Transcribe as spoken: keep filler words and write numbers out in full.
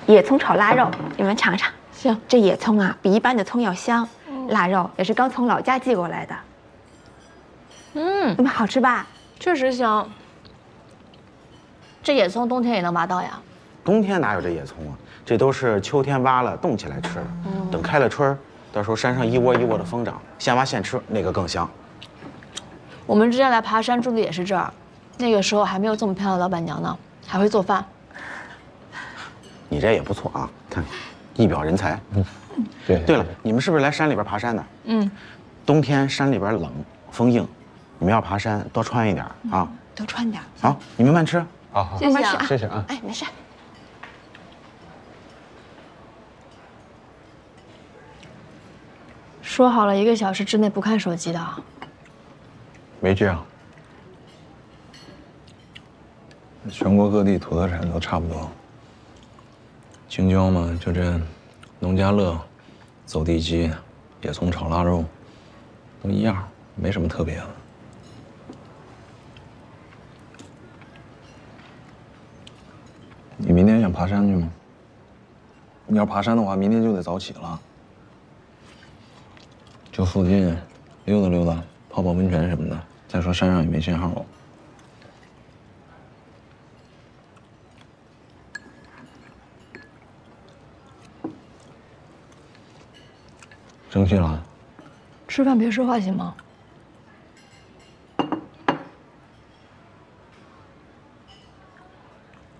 野葱炒腊肉，你们尝尝。 行， 这野葱啊，比一般的葱要香。腊肉也是刚从老家寄过来的。 嗯， 你们好吃吧？ 确实香。这野葱冬天也能挖到呀？ 冬天哪有这野葱啊？这都是秋天挖了冻起来吃的。嗯、等开了春儿，到时候山上一窝一窝的疯长，现挖现吃，那个更香。 我们之前来爬山住的也是这儿，那个时候还没有这么漂亮的老板娘呢，还会做饭。 你这也不错啊，看，一表人才。嗯， 对。 对了，你们是不是来山里边爬山的？ 嗯。 冬天山里边冷，风硬，你们要爬山多穿一点啊。 多穿点。 好，你们慢吃。 好好， 谢谢啊， 谢谢啊。 哎，没事。 说好了一个小时之内不看手机的。 没这样。全国各地土特产都差不多。青椒嘛，就这农家乐、走地鸡、野葱炒腊肉，都一样，没什么特别的。你明天想爬山去吗？你要爬山的话，明天就得早起了。就附近溜达溜达，泡泡温泉什么的。再说山上也没信号。生气了？ 吃饭别说话行吗？